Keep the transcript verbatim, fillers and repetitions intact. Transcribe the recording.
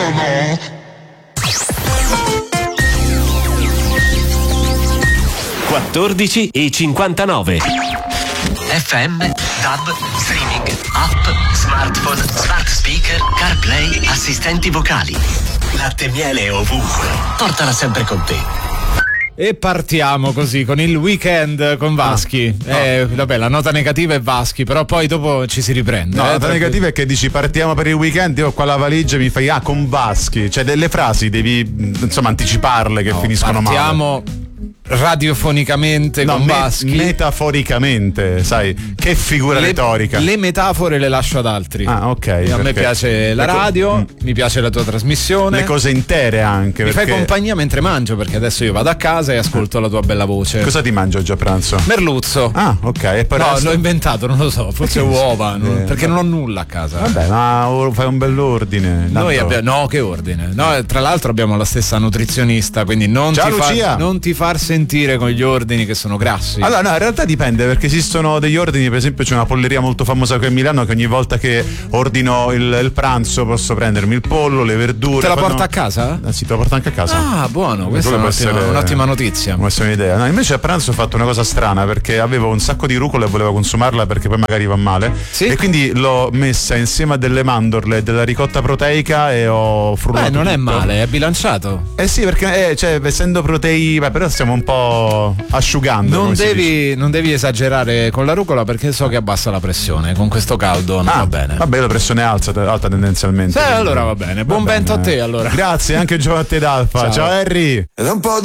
quattordici e cinquantanove. F M, DAB, streaming, app, smartphone, smart speaker, CarPlay, assistenti vocali. Latte e miele ovunque. Portala sempre con te. E partiamo così con il weekend con Vaschi. No, no. Eh, vabbè, la nota negativa è Vaschi, però poi dopo ci si riprende. No, eh, la nota perché... negativa è che dici partiamo per il weekend, io ho qua la valigia e mi fai ah con Vaschi, cioè delle frasi devi insomma anticiparle che no, finiscono partiamo... male. radiofonicamente no, con me- Vaschi. Metaforicamente, sai, che figura le, retorica. Le metafore le lascio ad altri. Ah, ok. A perché? me piace la radio, mm. mi piace la tua trasmissione. Le cose intere anche. Mi perché... fai compagnia mentre mangio, perché adesso io vado a casa e ascolto la tua bella voce. Cosa ti mangio oggi a pranzo? Merluzzo. Ah, ok. E poi no, resto... l'ho inventato, non lo so, forse uova, non... eh, perché no. non ho nulla a casa. Vabbè, ma fai un bell'ordine. Noi abbiamo, no, che ordine. No, tra l'altro abbiamo la stessa nutrizionista, quindi non, Ciao, ti, Lucia. far, non ti far sentire con gli ordini che sono grassi. Allora no, in realtà dipende, perché esistono degli ordini, per esempio c'è una polleria molto famosa qui a Milano che ogni volta che ordino il, il pranzo posso prendermi il pollo, le verdure. Te la fanno... porta a casa? Ah, sì, te la porta anche a casa. Ah, buono, questa è un'ottima, essere... un'ottima notizia. Può essere un'idea. No, invece a pranzo ho fatto una cosa strana, perché avevo un sacco di rucola e volevo consumarla perché poi magari va male. Sì? E quindi l'ho messa insieme a delle mandorle e della ricotta proteica e ho frullato. Beh, non tutto. è male, è bilanciato. Eh sì, perché eh, cioè, essendo protei, beh, però stiamo un po' asciugando. Non devi, dice. non devi esagerare con la rucola perché so che abbassa la pressione. Con questo caldo non ah, va bene. Vabbè, la pressione è alta, alta tendenzialmente. Sì, allora va bene. Buon va vento bene. a te allora. Grazie anche Giovanni D'Alfa. Ciao. Ciao Harry. Ed è un po'